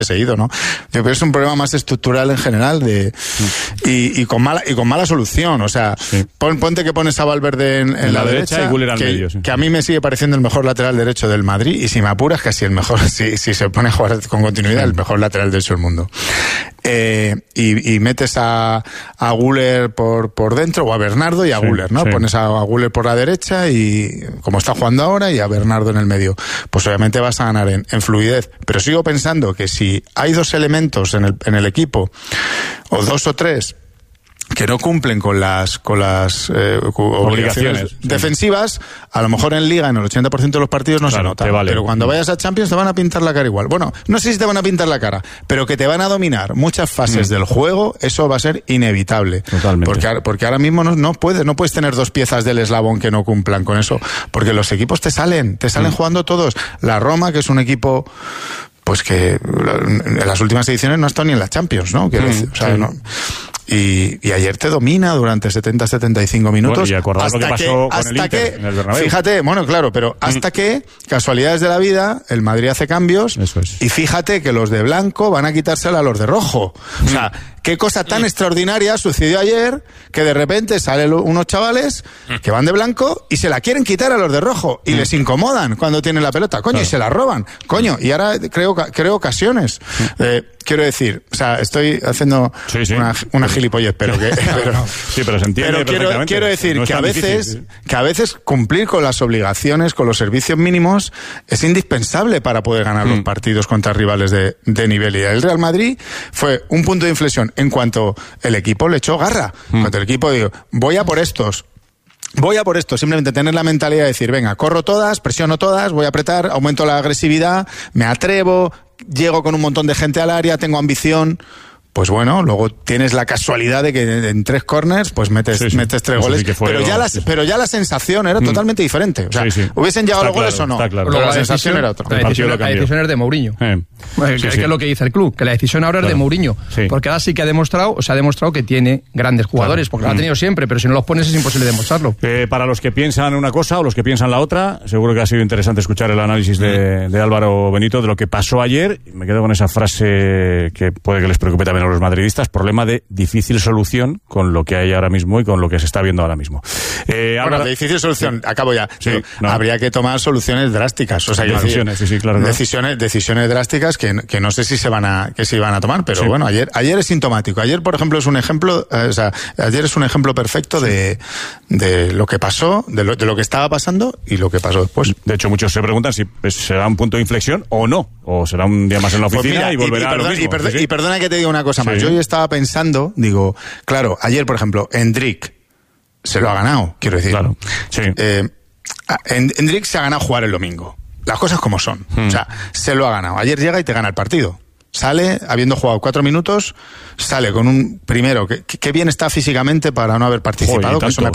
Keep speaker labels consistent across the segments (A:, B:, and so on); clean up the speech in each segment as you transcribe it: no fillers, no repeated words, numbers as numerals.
A: seguido, ¿no? Yo creo que es un problema más estructural en general y con mala solución. O sea, ponte que pones a Valverde en la derecha
B: y Güler al medio. Sí.
A: Que a mí me sigue pareciendo el mejor lateral derecho del Madrid, y si me apuras, casi el mejor, si se pone a jugar con continuidad, el mejor lateral derecho del mundo. Y metes a Güler por dentro, o a Bernardo y a Güler, ¿no? Pones a Güler por la derecha, y como está jugando ahora, y a Bernardo en el medio. Pues obviamente vas a ganar en fluidez. Pero sigo pensando que si hay dos elementos en el equipo, o dos o tres, que no cumplen con las obligaciones defensivas, a lo mejor en Liga en el 80% de los partidos no se nota, pero cuando vayas a Champions te van a pintar la cara igual. Bueno, no sé si te van a pintar la cara, pero que te van a dominar muchas fases del juego, eso va a ser inevitable.
B: Totalmente.
A: Porque ahora mismo no puedes tener dos piezas del eslabón que no cumplan con eso, porque los equipos te salen jugando todos. La Roma, que es un equipo pues que en las últimas ediciones no ha estado ni en la Champions, ¿no? Quiero decir, o sea, no. Y ayer te domina durante 70-75 minutos.
B: Bueno, y acordad lo que pasó con el Inter en el Bernabéu.
A: Fíjate, bueno, claro, pero hasta que, casualidades de la vida, el Madrid hace cambios, y fíjate que los de blanco van a quitársela a los de rojo. O sea, qué cosa tan extraordinaria sucedió ayer, que de repente salen unos chavales que van de blanco y se la quieren quitar a los de rojo, y les incomodan cuando tienen la pelota, coño, y se la roban, coño, y ahora creo ocasiones. Quiero decir, o sea, estoy haciendo una gilipollez, pero que...
B: Sí, pero se entiende perfectamente.
A: Quiero decir que a veces cumplir con las obligaciones, con los servicios mínimos, es indispensable para poder ganar los partidos contra rivales de nivel. Y el Real Madrid fue un punto de inflexión en cuanto el equipo le echó garra. Cuando el equipo dijo, voy a por esto, simplemente tener la mentalidad de decir, venga, corro todas, presiono todas, voy a apretar, aumento la agresividad, me atrevo, llego con un montón de gente al área, tengo ambición. Pues bueno, luego tienes la casualidad de que en 3 corners pues metes 3 goles, pero ya la sensación era totalmente diferente. O sea, hubiesen llegado los goles o no,
C: pero
A: la sensación era otra.
C: La decisión es de Mourinho. Que es lo que dice el club, que la decisión ahora es de Mourinho, porque ahora sí que se ha demostrado que tiene grandes jugadores, porque lo ha tenido siempre, pero si no los pones es imposible demostrarlo.
B: Para los que piensan una cosa o los que piensan la otra, seguro que ha sido interesante escuchar el análisis de Álvaro Benito de lo que pasó ayer. Me quedo con esa frase que puede que les preocupe también a los madridistas, problema de difícil solución con lo que hay ahora mismo y con lo que se está viendo ahora mismo.
A: Bueno, de difícil solución, acabo ya. Habría que tomar soluciones drásticas, o sea, decisiones drásticas que no sé si se van a tomar, pero bueno, ayer es sintomático. Ayer, por ejemplo, es un ejemplo, ayer es un ejemplo perfecto de lo que pasó, de lo que estaba pasando y lo que pasó después.
B: De hecho, muchos se preguntan si será un punto de inflexión o no, o será un día más en la oficina y volverá a lo mismo.
A: Y perdona que te diga una cosa más. Yo hoy estaba pensando, digo, claro, ayer, por ejemplo, Endrick se lo ha ganado, quiero decir.
B: Claro, sí.
A: Endrick se ha ganado jugar el domingo. Las cosas como son. O sea, se lo ha ganado. Ayer llega y te gana el partido. Sale, habiendo jugado 4 minutos, sale con un primero que bien está físicamente para no haber participado. Que eso me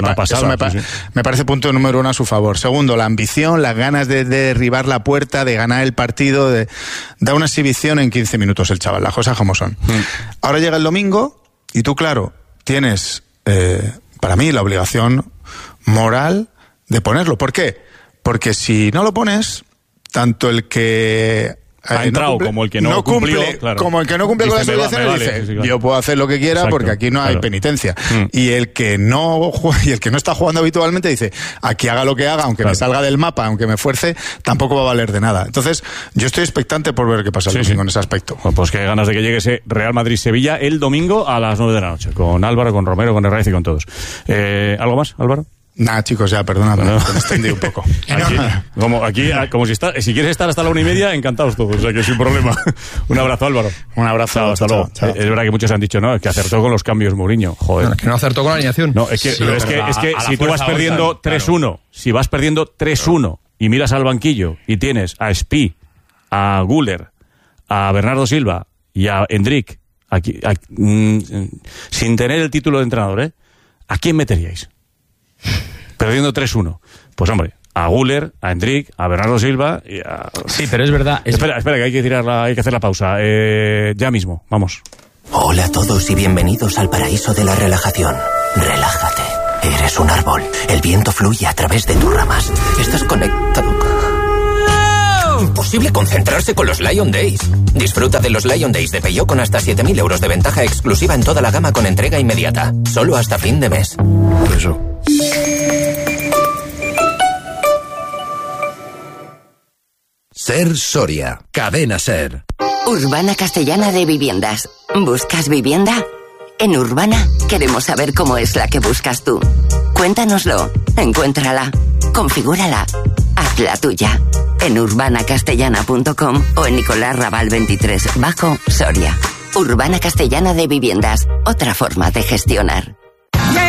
A: parece punto número 1 a su favor. Segundo, la ambición, las ganas de derribar la puerta, de ganar el partido, da una exhibición en 15 minutos el chaval, las cosas como son. Ahora llega el domingo y tú, claro, tienes, para mí, la obligación moral de ponerlo. ¿Por qué? Porque si no lo pones, tanto el que
B: ha entrado como el que no cumple, claro.
A: Como el que no cumple con las obligaciones, dice, yo puedo hacer lo que quiera. Exacto, porque aquí no hay penitencia. Y el que no está jugando habitualmente dice, aquí haga lo que haga, aunque me salga del mapa, aunque me fuerce, tampoco va a valer de nada. Entonces, yo estoy expectante por ver qué pasa el domingo en ese aspecto.
B: Bueno, pues qué ganas de que llegue ese Real Madrid-Sevilla el domingo a las 9 de la noche, con Álvaro, con Romero, con Herraiz y con todos. ¿Algo más, Álvaro?
A: Nada, chicos, ya, perdonadme, me extendí un poco.
B: Como si quieres estar hasta la 1:30, encantados todos, o sea que sin problema. Un abrazo, Álvaro.
A: Un abrazo.
B: Hasta luego. Chao. Es verdad que muchos han dicho, no, es que acertó con los cambios Mourinho. Joder.
C: Bueno, es que no acertó con la alineación.
B: No, es que si tú vas perdiendo 3-1, si vas perdiendo 3-1 y miras al banquillo y tienes a Spi, a Güler, a Bernardo Silva y a Endrick, sin tener el título de entrenador, ¿a quién meteríais? Perdiendo 3-1. Pues hombre, a Güler, a Endrick, a Bernardo Silva y a...
D: Sí, pero es verdad.
B: Espera, que hay que hacer la pausa. Ya mismo, vamos.
E: Hola a todos y bienvenidos al paraíso de la relajación. Relájate. Eres un árbol. El viento fluye a través de tus ramas. Estás conectado. imposible concentrarse con los Lion Days. Disfruta de los Lion Days de Peugeot con hasta 7.000 euros de ventaja exclusiva en toda la gama con entrega inmediata. Solo hasta fin de mes.
B: Eso.
D: Ser Soria, Cadena Ser.
F: Urbana Castellana de Viviendas. ¿Buscas vivienda? En Urbana queremos saber cómo es la que buscas tú. Cuéntanoslo, encuéntrala, configúrala, haz la tuya. En urbanacastellana.com o en Nicolás Raval 23, Bajo, Soria. Urbana Castellana de Viviendas, otra forma de gestionar.